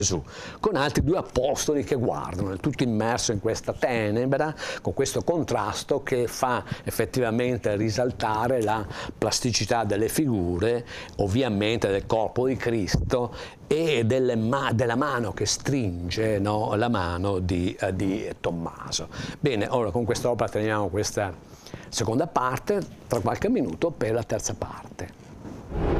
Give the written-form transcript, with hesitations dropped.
Gesù, con altri due apostoli che guardano, tutto immerso in questa tenebra, con questo contrasto che fa effettivamente risaltare la plasticità delle figure, ovviamente del corpo di Cristo e della mano che stringe, no, la mano di Tommaso. Bene, ora con quest'opera terminiamo questa seconda parte, tra qualche minuto per la terza parte.